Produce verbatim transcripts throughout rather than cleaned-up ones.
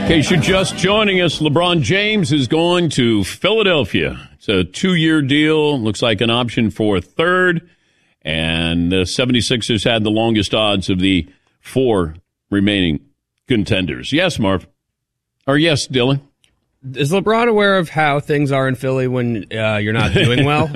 In case you're just joining us, LeBron James is going to Philadelphia. It's a two-year deal. Looks like an option for a third. And the seventy-sixers had the longest odds of the four remaining contenders. Yes, Marv. Or yes, Dylan. Is LeBron aware of how things are in Philly when uh, you're not doing well?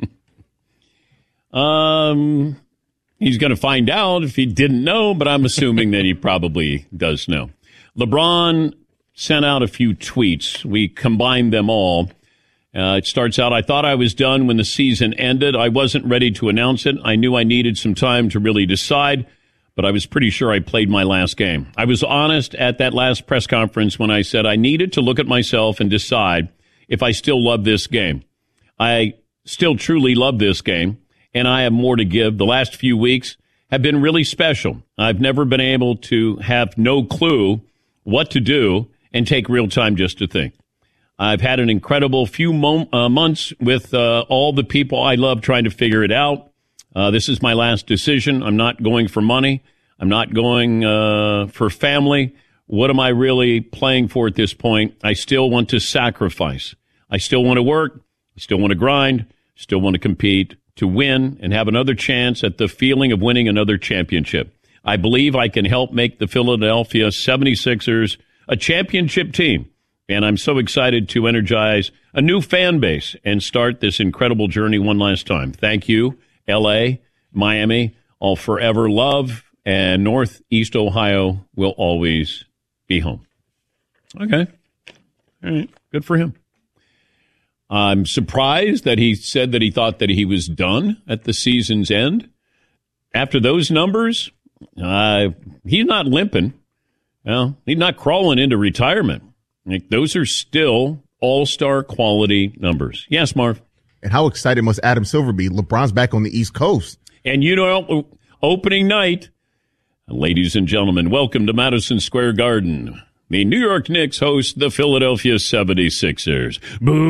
um, he's going to find out if he didn't know, but I'm assuming that he probably does know. LeBron sent out a few tweets. We combined them all. Uh, it starts out, I thought I was done when the season ended. I wasn't ready to announce it. I knew I needed some time to really decide, but I was pretty sure I played my last game. I was honest at that last press conference when I said I needed to look at myself and decide if I still love this game. I still truly love this game, and I have more to give. The last few weeks have been really special. I've never been able to have no clue what to do and take real time just to think. I've had an incredible few mo- uh, months with uh, all the people I love trying to figure it out. Uh, this is my last decision. I'm not going for money. I'm not going uh, for family. What am I really playing for at this point? I still want to sacrifice. I still want to work. I still want to grind. Still want to compete to win and have another chance at the feeling of winning another championship. I believe I can help make the Philadelphia seventy-sixers a championship team, and I'm so excited to energize a new fan base and start this incredible journey one last time. Thank you, L A, Miami, all forever love, and Northeast Ohio will always be home. Okay. All right. Good for him. I'm surprised that he said that he thought that he was done at the season's end. After those numbers, uh, he's not limping. Well, he's not crawling into retirement. Like, those are still all-star quality numbers. Yes, Marv. And how excited must Adam Silver be? LeBron's back on the East Coast. And, you know, opening night, ladies and gentlemen, welcome to Madison Square Garden. The New York Knicks host the Philadelphia seventy-sixers.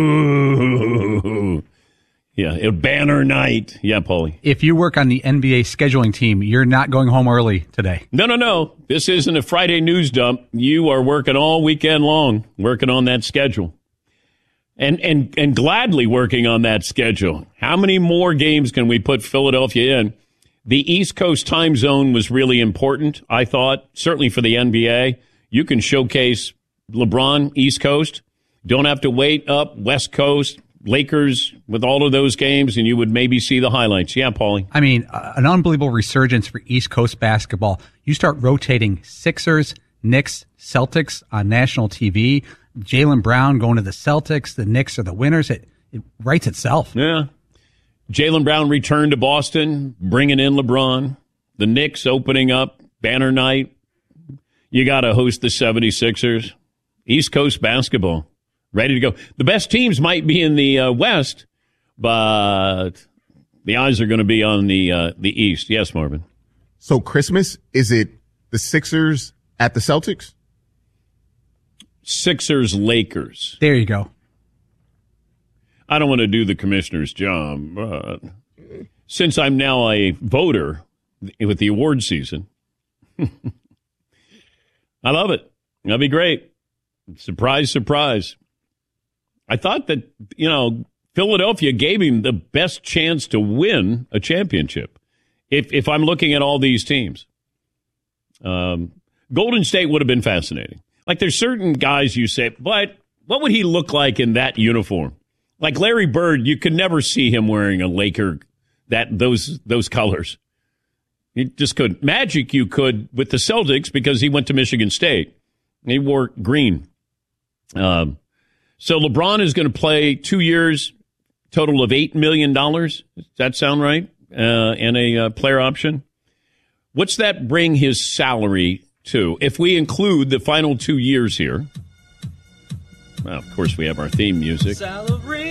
Boo! Yeah, a banner night. Yeah, Paulie. If you work on the N B A scheduling team, you're not going home early today. No, no, no. This isn't a Friday news dump. You are working all weekend long, working on that schedule. And and and gladly working on that schedule. How many more games can we put Philadelphia in? The East Coast time zone was really important, I thought, certainly for the N B A. You can showcase LeBron, East Coast. Don't have to wait up West Coast. Lakers with all of those games, and you would maybe see the highlights. Yeah, Paulie. I mean, uh, an unbelievable resurgence for East Coast basketball. You start rotating Sixers, Knicks, Celtics on national T V. Jaylen Brown going to the Celtics. The Knicks are the winners. It, it writes itself. Yeah. Jaylen Brown returned to Boston, bringing in LeBron. The Knicks opening up, banner night. You got to host the seventy-sixers. East Coast basketball. Ready to go. The best teams might be in the uh, West, but the eyes are going to be on the uh, the East. Yes, Marvin. So Christmas, is it the Sixers at the Celtics? Sixers, Lakers. There you go. I don't want to do the commissioner's job, but since I'm now a voter with the award season, I love it. That'd be great. Surprise, surprise. I thought that, you know, Philadelphia gave him the best chance to win a championship. If if I'm looking at all these teams, um, Golden State would have been fascinating. Like, there's certain guys you say, but what would he look like in that uniform? Like Larry Bird, you could never see him wearing a Laker, that those those colors. You just couldn't. Magic, you could with the Celtics because he went to Michigan State. He wore green. Um, so LeBron is going to play two years, total of eight million dollars. Does that sound right? Uh, and a uh, player option. What's that bring his salary to? If we include the final two years here. Well, of course, we have our theme music. Salary.